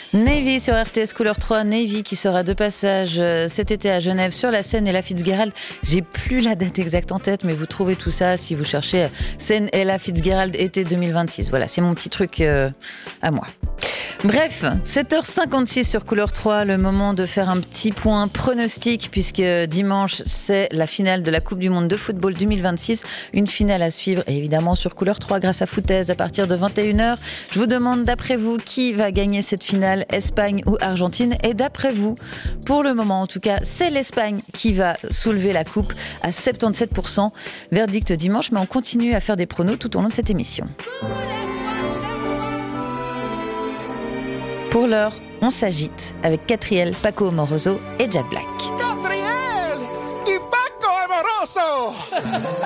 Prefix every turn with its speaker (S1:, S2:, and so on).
S1: Navy sur RTS Couleur 3, Navy qui sera de passage cet été à Genève sur la scène Ella Fitzgerald. J'ai plus la date exacte en tête, mais vous trouvez tout ça si vous cherchez scène Ella Fitzgerald été 2026. Voilà, c'est mon petit truc à moi. Bref, 7h56 sur Couleur 3, le moment de faire un petit point pronostic puisque dimanche, c'est la finale de la Coupe du Monde de football 2026. Une finale à suivre évidemment sur Couleur 3 grâce à Foutaise à partir de 21h. Je vous demande d'après vous qui va gagner cette finale, Espagne ou Argentine? Et d'après vous, pour le moment en tout cas, c'est l'Espagne qui va soulever la coupe à 77%. Verdict dimanche, mais on continue à faire des pronos tout au long de cette émission. Pour l'heure, on s'agite avec Catriel, Paco Amoroso et Jack Black.
S2: Catriel y Paco Amoroso.